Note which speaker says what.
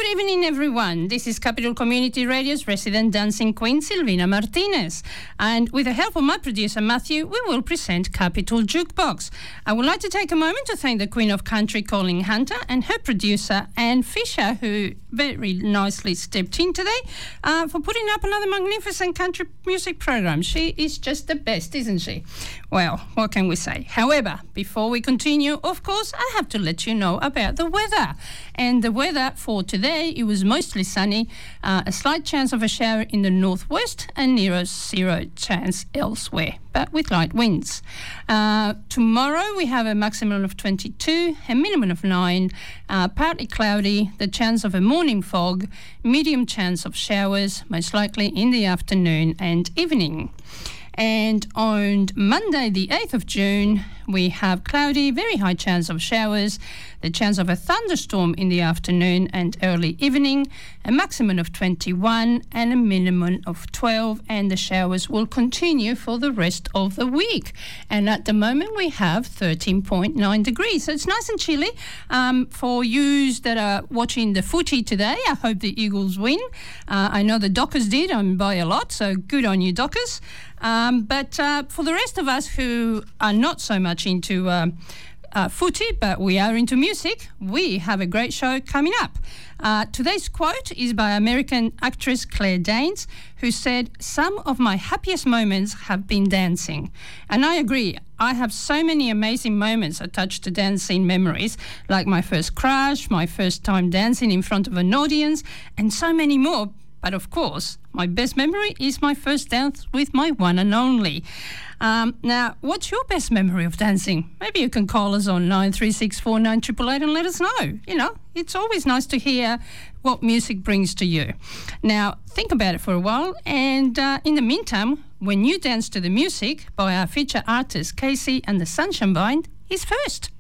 Speaker 1: Good evening, everyone. This is Capital Community Radio's resident dancing queen, Silvina Martinez. And with the help of my producer, Matthew, we will present Capital Jukebox. I would like to take a moment to thank the Queen of Country, Colleen Hunter, and her producer, Anne Fisher, who very nicely stepped in today, for putting up another magnificent country music program. She is just the best, isn't she? Well, what can we say? However, before we continue, of course, I have to let you know about the weather. And the weather for today, it was mostly sunny, a slight chance of a shower in the northwest and near zero chance elsewhere, but with light winds. Tomorrow we have a maximum of 22, a minimum of 9, partly cloudy, the chance of a morning fog, medium chance of showers, most likely in the afternoon and evening. And on Monday, the 8th of June, we have cloudy, very high chance of showers, the chance of a thunderstorm in the afternoon and early evening, a maximum of 21 and a minimum of 12, and the showers will continue for the rest of the week. And at the moment, we have 13.9 degrees, so it's nice and chilly. For you that are watching the footy today, I hope the Eagles win. I know the Dockers did, by a lot, so good on you, Dockers. But for the rest of us who are not so much into footy, but we are into music, we have a great show coming up. Today's quote is by American actress Claire Danes, who said, "Some of my happiest moments have been dancing." And I agree. I have so many amazing moments attached to dancing memories, like my first crush, my first time dancing in front of an audience, and so many more. But of course, my best memory is my first dance with my one and only. Now, what's your best memory of dancing? Maybe you can call us on 93649888 and let us know. You know, it's always nice to hear what music brings to you. Now, think about it for a while. And in the meantime, When You Dance to the Music by our feature artist, Casey and the Sunshine Band, is first.